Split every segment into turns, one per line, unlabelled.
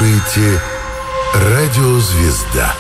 слушаете «Радио Звезда».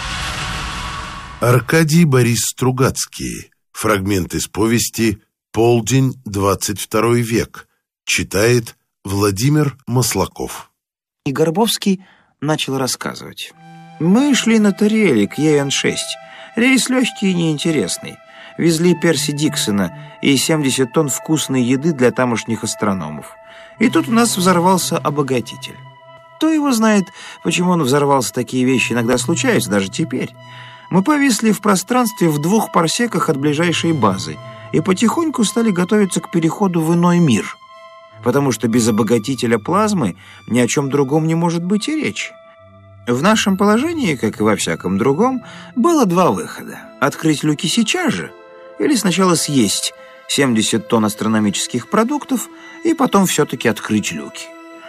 Аркадий Борис Стругацкий. Фрагмент из повести «Полдень, 22 век». Читает Владимир Маслаков.
И Горбовский начал рассказывать. Мы шли на Тариэле к ЕН-6. Рейс легкий и неинтересный. Везли Перси Диксона и 70 тонн вкусной еды для тамошних астрономов. И тут у нас взорвался обогатитель. Кто его знает, почему он взорвался, такие вещи иногда случаются, даже теперь. Мы повисли в пространстве в 2 парсеках от ближайшей базы и потихоньку стали готовиться к переходу в иной мир. Потому что без обогатителя плазмы ни о чем другом не может быть и речи. В нашем положении, как и во всяком другом, было 2 выхода. Открыть люки сейчас же или сначала съесть 70 тонн астрономических продуктов и потом все-таки открыть люки.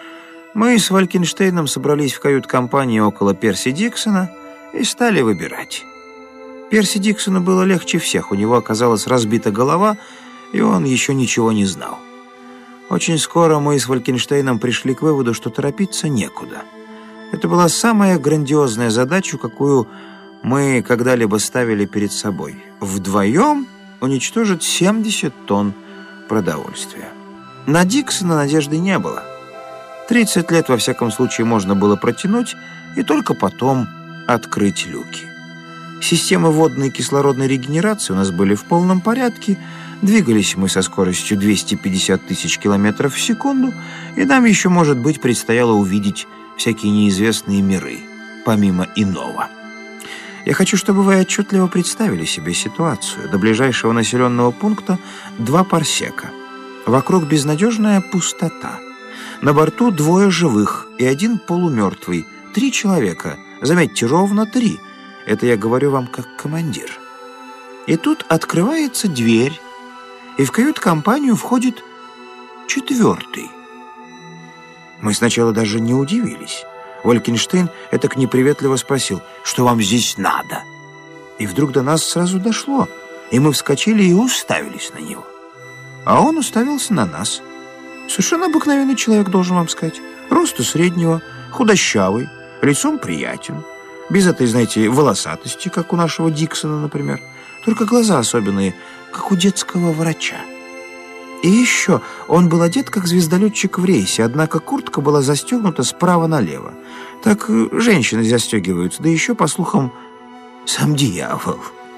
Мы с Валькенштейном собрались в кают-компании около Перси Диксона и стали выбирать. Перси Диксону было легче всех, у него оказалась разбита голова, и он еще ничего не знал. Очень скоро мы с Валькенштейном пришли к выводу, что торопиться некуда. Это была самая грандиозная задача, какую мы когда-либо ставили перед собой. Вдвоем уничтожить 70 тонн продовольствия. На Диксона надежды не было. 30 лет, во всяком случае, можно было протянуть и только потом открыть люки. Системы водной и кислородной регенерации у нас были в полном порядке. Двигались мы со скоростью 250 тысяч километров в секунду, и нам еще, может быть, предстояло увидеть всякие неизвестные миры, помимо иного. Я хочу, чтобы вы отчетливо представили себе ситуацию. До ближайшего населенного пункта 2 парсека. Вокруг безнадежная пустота. На борту 2 живых и 1 полумертвый. 3 человека. Заметьте, ровно 3. Это я говорю вам как командир. И тут открывается дверь, и в кают-компанию входит 4-й. Мы сначала даже не удивились. Валькенштейн этак неприветливо спросил: «Что вам здесь надо?» И вдруг до нас сразу дошло, и мы вскочили и уставились на него. А он уставился на нас. Совершенно обыкновенный человек, должен вам сказать. Росту среднего, худощавый, лицом приятен. Без этой, знаете, волосатости, как у нашего Диксона, например. Только глаза особенные, как у детского врача. И еще он был одет, как звездолетчик в рейсе, однако куртка была застегнута справа налево. Так женщины застегиваются, да еще, по слухам, сам дьявол.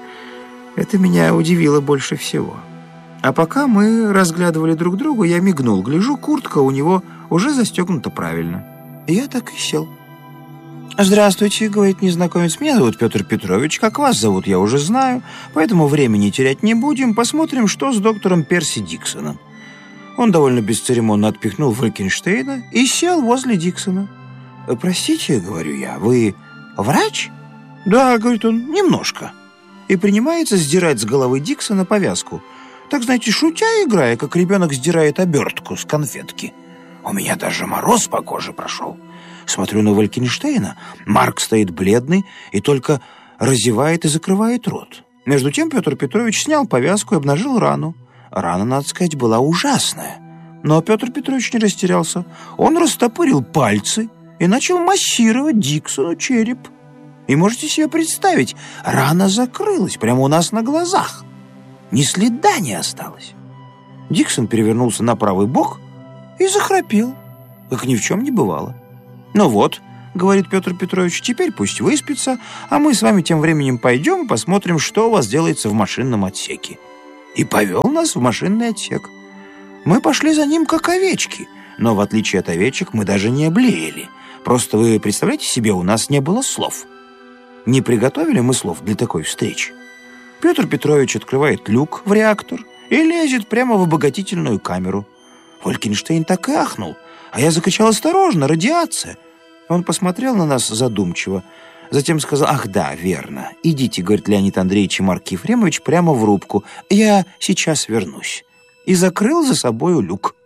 Это меня удивило больше всего. А пока мы разглядывали друг друга, я мигнул. Гляжу, куртка у него уже застегнута правильно. И я так и сел. «Здравствуйте», — говорит незнакомец. «Меня зовут Петр Петрович. Как вас зовут, я уже знаю. Поэтому времени терять не будем. Посмотрим, что с доктором Перси Диксоном». Он довольно бесцеремонно отпихнул Валькенштейна и сел возле Диксона. «Простите, — говорю я, — вы врач?» «Да, — говорит он, — немножко». И принимается сдирать с головы Диксона повязку. Так, знаете, шутя и играя, как ребенок сдирает обертку с конфетки. У меня даже мороз по коже прошел. Смотрю на Валькенштейна. Марк стоит бледный и только разевает и закрывает рот. Между тем Петр Петрович снял повязку и обнажил рану. Рана, надо сказать, была ужасная. Но Петр Петрович не растерялся. Он растопырил пальцы и начал массировать Диксону череп. И можете себе представить, рана закрылась прямо у нас на глазах. Ни следа не осталось. Диксон перевернулся на правый бок и захрапел, как ни в чем не бывало. «Ну вот, — говорит Петр Петрович, — теперь пусть выспится, а мы с вами тем временем пойдем и посмотрим, что у вас делается в машинном отсеке». И повел нас в машинный отсек. Мы пошли за ним, как овечки, но в отличие от овечек мы даже не блеяли. Просто вы представляете себе, у нас не было слов. Не приготовили мы слов для такой встречи. Петр Петрович открывает люк в реактор и лезет прямо в обогатительную камеру. Валькенштейн так и ахнул, а я закричал: «Осторожно, радиация!» Он посмотрел на нас задумчиво, затем сказал: «Ах да, верно. Идите, — говорит Леонид Андреевич и Марк Ефремович, — прямо в рубку. Я сейчас вернусь». И закрыл за собою люк.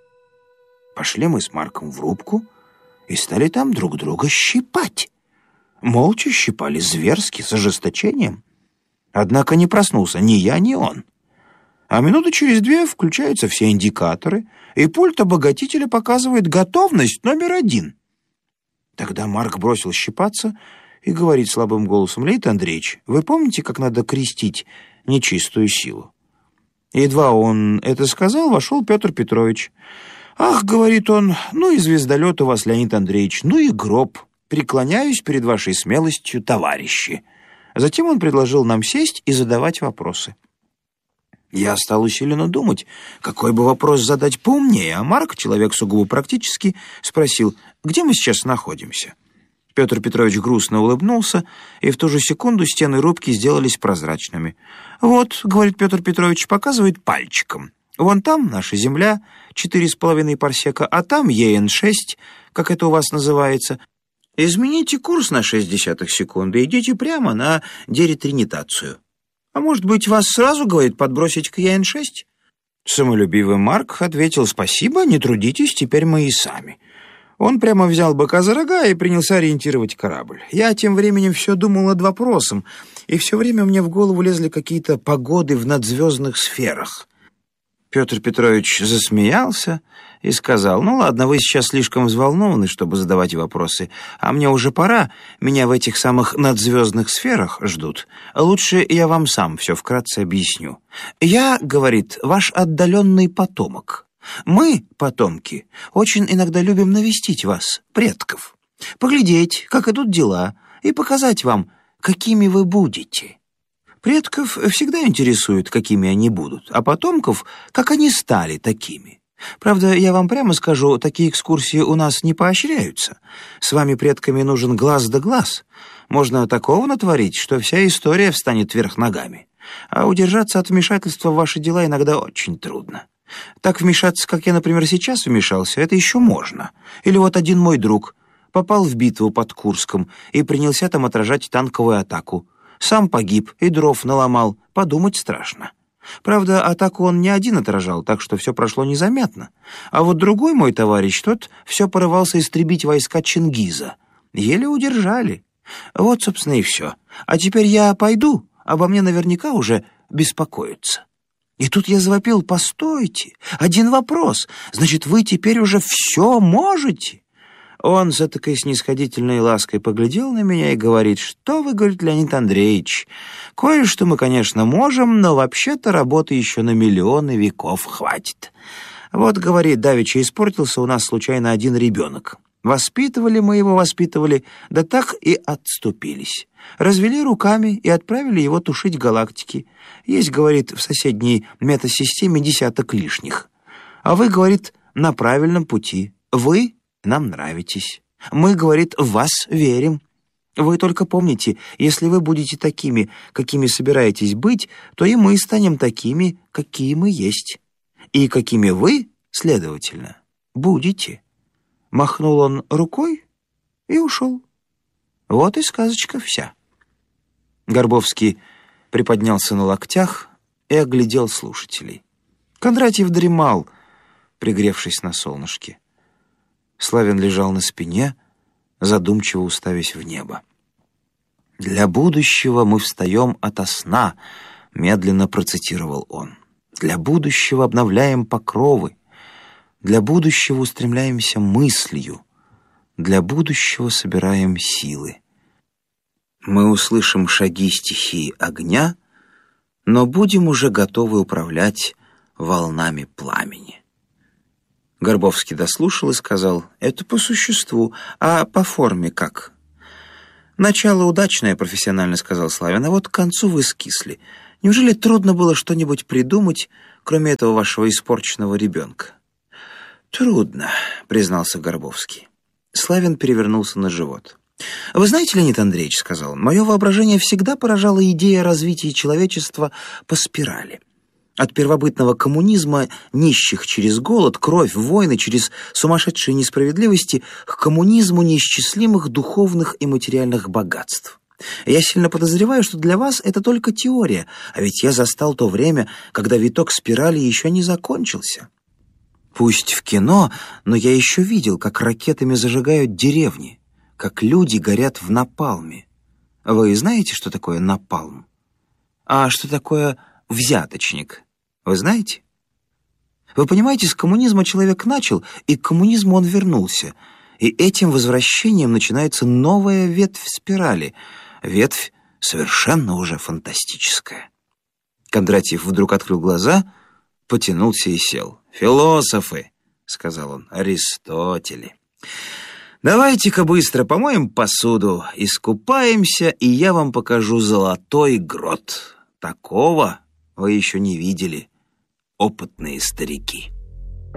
Пошли мы с Марком в рубку и стали там друг друга щипать. Молча щипали, зверски, с ожесточением. Однако не проснулся ни я, ни он. А минуты через 2 включаются все индикаторы, и пульт обогатителя показывает готовность номер 1. Тогда Марк бросил щипаться и говорит слабым голосом: «Леонид Андреевич, вы помните, как надо крестить нечистую силу?» Едва он это сказал, вошел Петр Петрович. «Ах, — говорит он, — ну и звездолет у вас, Леонид Андреевич, ну и гроб. Преклоняюсь перед вашей смелостью, товарищи». Затем он предложил нам сесть и задавать вопросы. Я стал усиленно думать, какой бы вопрос задать поумнее, а Марк, человек сугубо практический, спросил: «Где мы сейчас находимся?» Петр Петрович грустно улыбнулся, и в ту же секунду стены рубки сделались прозрачными. «Вот, — говорит Петр Петрович, — показывает пальчиком. Вон там наша земля, 4,5 парсека, а там ЕН-6, как это у вас называется. Измените курс на 0,6 секунды, идите прямо на деретринитацию. А может быть, вас сразу, — говорит, — подбросить к ЕН-6?» Самолюбивый Марк ответил: «Спасибо, не трудитесь, теперь мы и сами». Он прямо взял быка за рога и принялся ориентировать корабль. Я тем временем все думал над вопросом, и все время мне в голову лезли какие-то погоды в надзвездных сферах. Петр Петрович засмеялся и сказал: «Ну ладно, вы сейчас слишком взволнованы, чтобы задавать вопросы, а мне уже пора, меня в этих самых надзвездных сферах ждут. Лучше я вам сам все вкратце объясню. Я, — говорит, — ваш отдаленный потомок. Мы, потомки, очень иногда любим навестить вас, предков, поглядеть, как идут дела, и показать вам, какими вы будете. Предков всегда интересует, какими они будут, а потомков, как они стали такими. Правда, я вам прямо скажу, такие экскурсии у нас не поощряются. С вами, предками, нужен глаз да глаз. Можно такого натворить, что вся история встанет вверх ногами. А удержаться от вмешательства в ваши дела иногда очень трудно. Так вмешаться, как я, например, сейчас вмешался, это еще можно. Или вот один мой друг попал в битву под Курском и принялся там отражать танковую атаку. Сам погиб и дров наломал, подумать страшно. Правда, атаку он не один отражал, так что все прошло незаметно. А вот другой мой товарищ, тот все порывался истребить войска Чингиза. Еле удержали. Вот, собственно, и все. А теперь я пойду, обо мне наверняка уже беспокоятся. И тут я завопил: «Постойте, один вопрос. Значит, вы теперь уже все можете?» Он с такой снисходительной лаской поглядел на меня и говорит: «Что вы, — говорит, — Леонид Андреевич, кое-что мы, конечно, можем, но вообще-то работы еще на миллионы веков хватит. Вот, — говорит, — давеча испортился у нас случайно один ребенок. Воспитывали мы его, воспитывали, да так и отступились. Развели руками и отправили его тушить галактики. Есть, — говорит, — в соседней метасистеме десяток лишних. А вы, — говорит, — на правильном пути. Вы нам нравитесь. Мы, — говорит, — в вас верим. Вы только помните, если вы будете такими, какими собираетесь быть, то и мы станем такими, какие мы есть. И какими вы, следовательно, будете». Махнул он рукой и ушел. Вот и сказочка вся. Горбовский приподнялся на локтях и оглядел слушателей. Кондратьев дремал, пригревшись на солнышке. Славин лежал на спине, задумчиво уставясь в небо. «Для будущего мы встаем ото сна», — медленно процитировал он. «Для будущего обновляем покровы. Для будущего устремляемся мыслью, для будущего собираем силы. Мы услышим шаги стихии огня, но будем уже готовы управлять волнами пламени». Горбовский дослушал и сказал: «Это по существу, а по форме как?» «Начало удачное, — профессионально сказал Славин, — а вот к концу вы скисли. Неужели трудно было что-нибудь придумать, кроме этого вашего испорченного ребенка?» «Трудно», — признался Горбовский. Славин перевернулся на живот. «Вы знаете, Леонид Андреевич, — сказал он, — мое воображение всегда поражала идея развития человечества по спирали. От первобытного коммунизма нищих через голод, кровь, войны, через сумасшедшие несправедливости к коммунизму неисчислимых духовных и материальных богатств. Я сильно подозреваю, что для вас это только теория, а ведь я застал то время, когда виток спирали еще не закончился. Пусть в кино, но я еще видел, как ракетами зажигают деревни, как люди горят в напалме. Вы знаете, что такое напалм? А что такое взяточник? Вы знаете? Вы понимаете, с коммунизма человек начал, и к коммунизму он вернулся. И этим возвращением начинается новая ветвь спирали. Ветвь совершенно уже фантастическая. Кондратьев вдруг открыл глаза, потянулся и сел. «Философы», — сказал он, — «Аристотели. Давайте-ка быстро помоем посуду, искупаемся, и я вам покажу золотой грот. Такого вы еще не видели, опытные старики».